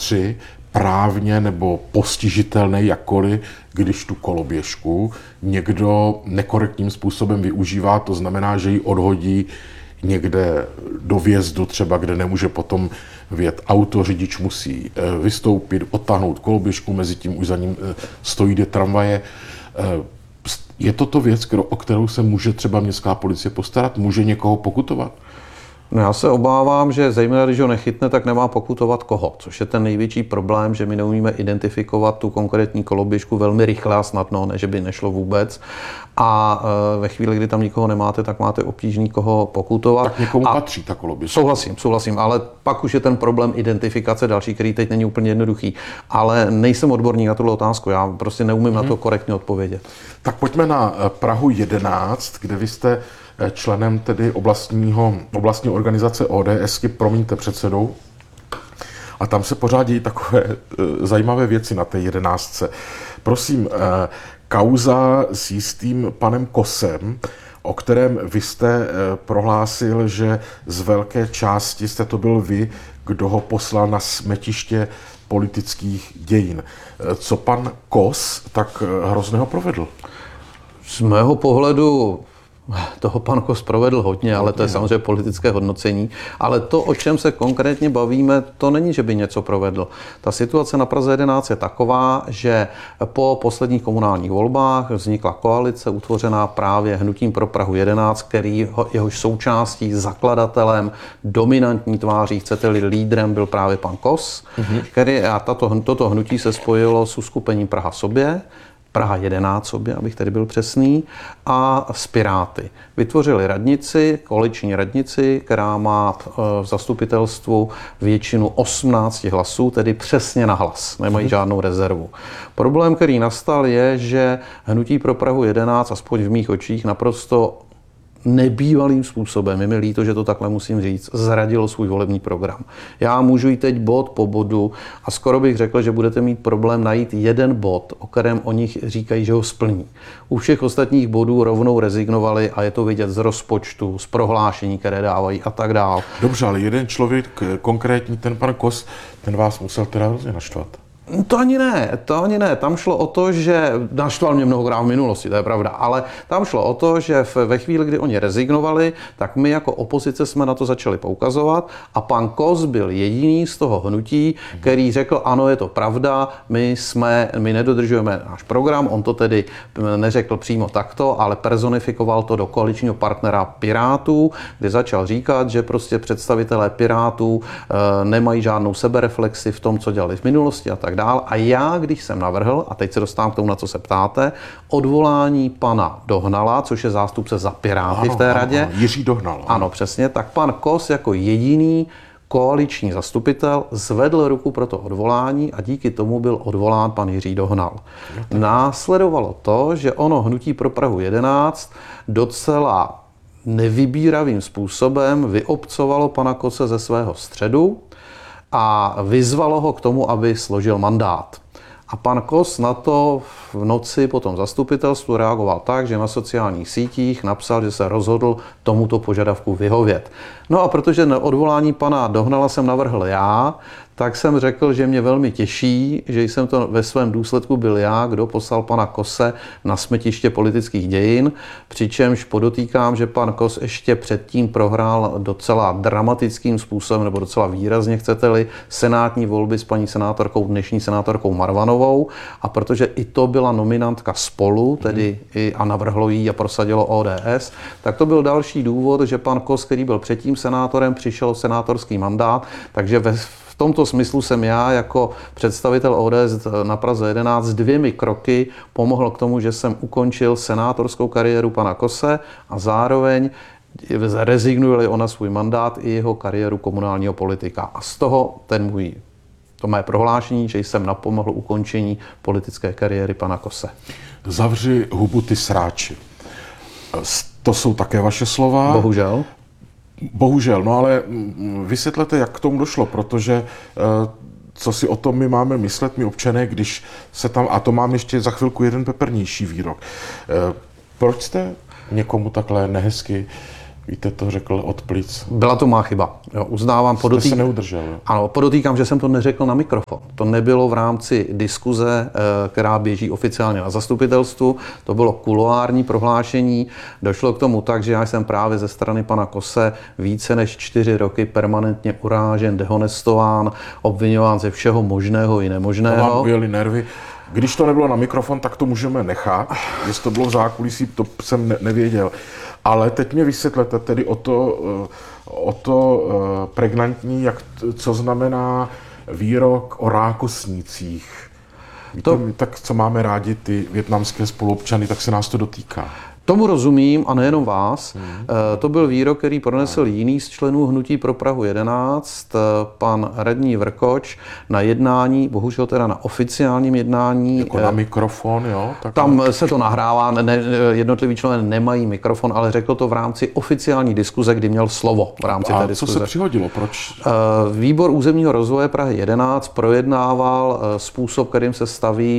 3 právně nebo postižitelný jakkoliv, když tu koloběžku někdo nekorektním způsobem využívá, to znamená, že ji odhodí někde do vjezdu třeba, kde nemůže potom vjet auto, řidič musí vystoupit, odtáhnout koloběžku, mezi tím už za ním stojí 2 tramvaje. Je to věc, o kterou se může třeba městská policie postarat? Může někoho pokutovat? No já se obávám, že zejména když ho nechytne, tak nemá pokutovat koho, což je ten největší problém, že my neumíme identifikovat tu konkrétní koloběžku velmi rychle a snadno, ne že by nešlo vůbec. A ve chvíli, kdy tam nikoho nemáte, tak máte obtížný koho pokutovat. Tak někomu patří ta koloběžka. Souhlasím, ale pak už je ten problém identifikace další, který teď není úplně jednoduchý. Ale nejsem odborník na tuhle otázku, já prostě neumím na to korektně odpovědět. Tak pojďme na Prahu 11, kde vy jste členem tedy oblastní organizace ODSky, promiňte, předsedou. A tam se pořád dějí takové zajímavé věci na té 11. Prosím, kauza s jistým panem Kosem, o kterém vy jste prohlásil, že z velké části jste to byl vy, kdo ho poslal na smetiště politických dějin. Co pan Kos tak hrozného provedl? Z mého pohledu toho pan Kos provedl hodně, ale to je samozřejmě politické hodnocení. Ale to, o čem se konkrétně bavíme, to není, že by něco provedl. Ta situace na Praze 11 je taková, že po posledních komunálních volbách vznikla koalice utvořená právě Hnutím pro Prahu 11, jehož součástí, zakladatelem, dominantní tváří, chcete-li lídrem, byl právě pan Kos, a toto hnutí se spojilo s uskupením Praha sobě, Praha 11 sobě, abych tady byl přesný, a s Piráty. Vytvořili radnici, koaliční radnici, která má v zastupitelstvu většinu 18 hlasů, tedy přesně na hlas, nemají žádnou rezervu. Problém, který nastal, je, že Hnutí pro Prahu 11, aspoň v mých očích, naprosto nebývalým způsobem, je mi líto, že to takhle musím říct, zradilo svůj volební program. Já můžu jít teď bod po bodu a skoro bych řekl, že budete mít problém najít jeden bod, o kterém oni říkají, že ho splní. U všech ostatních bodů rovnou rezignovali a je to vidět z rozpočtu, z prohlášení, které dávají a tak dál. Dobře, ale jeden člověk, konkrétní ten pan Kos, ten vás musel teda hrozně naštvat. To ani ne. Tam šlo o to, že naštval mě mnohokrát v minulosti, to je pravda, ale tam šlo o to, že ve chvíli, kdy oni rezignovali, tak my jako opozice jsme na to začali poukazovat a pan Kos byl jediný z toho hnutí, který řekl, ano, je to pravda, my nedodržujeme náš program, on to tedy neřekl přímo takto, ale personifikoval to do koaličního partnera Pirátů, kde začal říkat, že prostě představitelé Pirátů nemají žádnou sebereflexi v tom, co dělali v minulosti a tak dál. A já, když jsem navrhl, a teď se dostávám k tomu, na co se ptáte, odvolání pana Dohnala, což je zástupce za Piráty v té radě. Jiří Dohnal. Ano, přesně. Tak pan Kos jako jediný koaliční zastupitel zvedl ruku pro to odvolání a díky tomu byl odvolán pan Jiří Dohnal. Následovalo to, že ono Hnutí pro Prahu 11 docela nevybíravým způsobem vyobcovalo pana Kose ze svého středu a vyzvalo ho k tomu, aby složil mandát. A pan Kos na to v noci po tom zastupitelstvu reagoval tak, že na sociálních sítích napsal, že se rozhodl tomuto požadavku vyhovět. No a protože na odvolání pana Dohnala jsem navrhl já, tak jsem řekl, že mě velmi těší, že jsem to ve svém důsledku byl já, kdo poslal pana Kose na smetiště politických dějin, přičemž podotýkám, že pan Kos ještě předtím prohrál docela dramatickým způsobem, nebo docela výrazně, chcete-li, senátní volby s paní senátorkou, dnešní senátorkou Marvanovou, a protože i to byla nominantka Spolu, tedy a navrhlo jí a prosadilo ODS, tak to byl další důvod, že pan Kos, který byl předtím senátorem, přišel o senátorský mandát, takže v tomto smyslu jsem já jako představitel ODS na Praze 11 2 kroky pomohl k tomu, že jsem ukončil senátorskou kariéru pana Kose a zároveň rezignuje ona svůj mandát i jeho kariéru komunálního politika. A z toho to mé prohlášení, že jsem napomohl ukončení politické kariéry pana Kose. Zavři hubu ty sráči. To jsou také vaše slova? Bohužel, no ale vysvětlete, jak k tomu došlo, protože co si o tom my máme myslet, my občané, když se tam, a to mám ještě za chvilku jeden peprnější výrok. Proč jste někomu takhle nehezky Víte, to řekl od plic. Byla to má chyba. Jo, uznávám, Jste se neudržel. Jo? Ano, podotýkám, že jsem to neřekl na mikrofon. To nebylo v rámci diskuze, která běží oficiálně na zastupitelstvu. To bylo kuloární prohlášení. Došlo k tomu tak, že já jsem právě ze strany pana Kose více než 4 roky permanentně urážen, dehonestován, obviňován ze všeho možného i nemožného. Vám ujeli nervy. Když to nebylo na mikrofon, tak to můžeme nechat. Jestli to bylo v zákulisí, to jsem nevěděl. Ale teď mě vysvětlete tedy o to pregnantní, co znamená výrok o rákosnících. Víte, tak co máme rádi ty vietnamské spoluobčany, tak se nás to dotýká. Tomu rozumím a nejenom vás. To byl výrok, který pronesl jiný z členů Hnutí pro Prahu 11, pan radní Vrkoč, na jednání, bohužel teda na oficiálním jednání. Jako na mikrofon, jo? Tak tam se to nahrává, jednotliví členové nemají mikrofon, ale řekl to v rámci oficiální diskuze, kdy měl slovo v rámci té diskuze. Co se přihodilo? Proč? Výbor územního rozvoje Prahy 11 projednával způsob, kterým se staví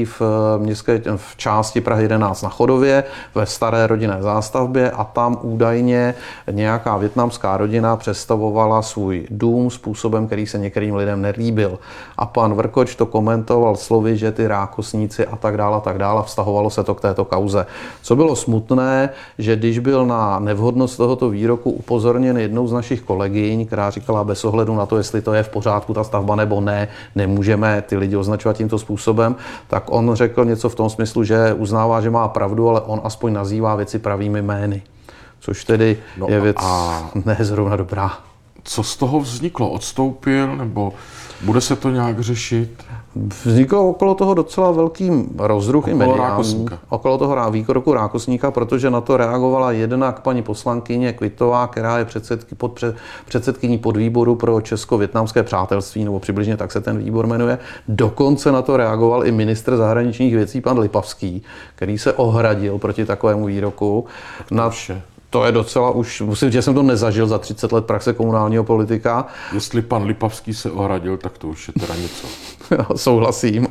v části Prahy 11 na Chodově, ve staré rodinné zástavbě, a tam údajně nějaká vietnamská rodina představovala svůj dům způsobem, který se některým lidem nelíbil. A pan Vrkoč to komentoval slovy, že ty rákosníci a tak dále, vztahovalo se to k této kauze. Co bylo smutné, že když byl na nevhodnost tohoto výroku upozorněn jednou z našich kolegyň, která říkala bez ohledu na to, jestli to je v pořádku ta stavba nebo ne, nemůžeme ty lidi označovat tímto způsobem, tak on řekl něco v tom smyslu, že uznává, že má pravdu, ale on aspoň nazývá věci pravými jmény. Což tedy je věc ne zrovna dobrá. Co z toho vzniklo? Odstoupil nebo bude se to nějak řešit? Vzniklo okolo toho docela velký rozruch i mediální. Okolo toho výroku Rákosníka, protože na to reagovala jednak paní poslankyně Kvitová, která je předsedkyní podvýboru pro česko-vietnamské přátelství, nebo přibližně tak se ten výbor jmenuje. Dokonce na to reagoval i ministr zahraničních věcí pan Lipavský, který se ohradil proti takovému výroku. To je docela už, musím říct, že jsem to nezažil za 30 let praxe komunálního politika. Jestli pan Lipavský se ohradil, tak to už je teda něco. Souhlasím.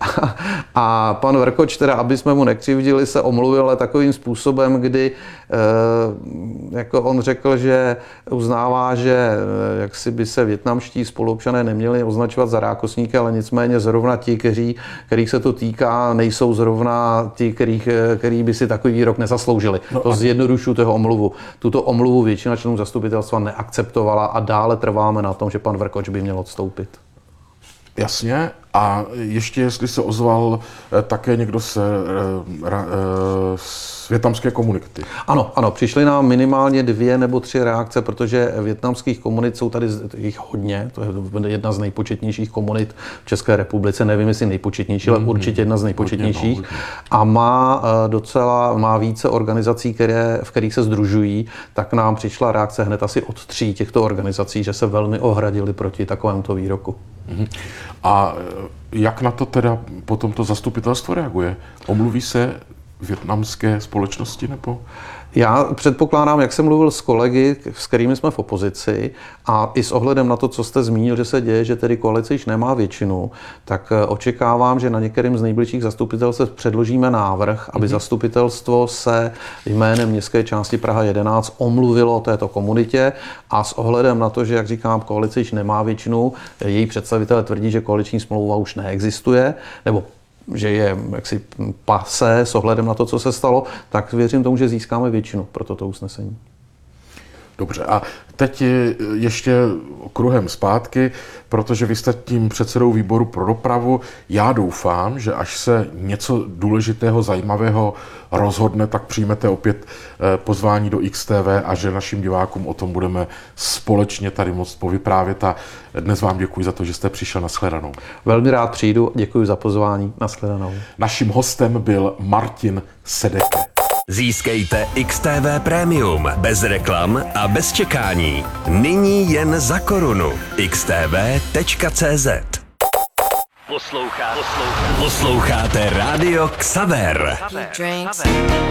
A pan Vrkoč, teda, aby jsme mu nekřivdili, se omluvil, ale takovým způsobem, kdy jako on řekl, že uznává, že jaksi by se vietnamští spoluobčané neměli označovat za rákosníky, ale nicméně zrovna ti, kterých se to týká, nejsou zrovna ti, který by si takový výrok nezasloužili. To zjednodušuju toho omluvu. Tuto omluvu většina členů zastupitelstva neakceptovala a dále trváme na tom, že pan Vrkoč by měl odstoupit. Jasně. A ještě, jestli se ozval také někdo z vietnamské komunity. Ano, přišly nám minimálně 2 nebo 3 reakce, protože vietnamských komunit jsou tady jich hodně, to je jedna z nejpočetnějších komunit v České republice, nevím, jestli nejpočetnější, ale určitě jedna z nejpočetnějších. A má více organizací, v kterých se sdružují, tak nám přišla reakce hned asi od 3 těchto organizací, že se velmi ohradili proti takovémuto výroku. A jak na to teda potom to zastupitelstvo reaguje? Omluví se vietnamské společnosti nebo? Já předpokládám, jak jsem mluvil s kolegy, s kterými jsme v opozici, a i s ohledem na to, co jste zmínil, že se děje, že tedy koalice již nemá většinu, tak očekávám, že na některým z nejbližších zastupitelstv předložíme návrh, aby zastupitelstvo se jménem městské části Praha 11 omluvilo této komunitě, a s ohledem na to, že, jak říkám, koalice již nemá většinu, její představitelé tvrdí, že koaliční smlouva už neexistuje, nebo že je jaksi pasé s ohledem na to, co se stalo, tak věřím tomu, že získáme většinu pro toto usnesení. Dobře, a teď ještě kruhem zpátky, protože vy jste tím předsedou výboru pro dopravu. Já doufám, že až se něco důležitého, zajímavého rozhodne, tak přijmete opět pozvání do XTV a že našim divákům o tom budeme společně tady moct povyprávět. A dnes vám děkuji za to, že jste přišel. Nashledanou. Velmi rád přijdu, děkuji za pozvání. Nashledanou. Naším hostem byl Martin Sedeke. Získejte XTV Premium bez reklam a bez čekání. Nyní jen za korunu. xtv.cz. Posloucháte Rádio Xaver.